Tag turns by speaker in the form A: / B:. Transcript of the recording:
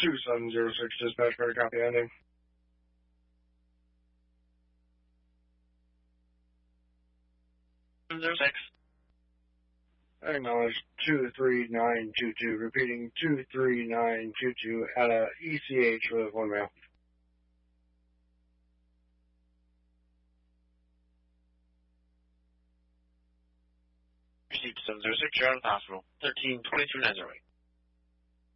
A: 2706 dispatch, better copy ending. Acknowledge 23922, repeating 23922 at a ECH with one mail.
B: Received 706, you're out of the hospital. 1322 Nazarite.